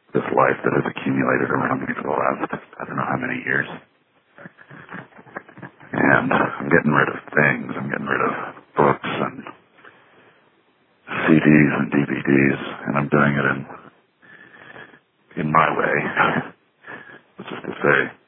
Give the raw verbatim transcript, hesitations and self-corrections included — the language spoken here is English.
this life that has accumulated around me for the last, I don't know how many years. And I'm getting rid of things. I'm getting rid of books and C Ds and D V Ds, and I'm doing it in in my way, which is to say,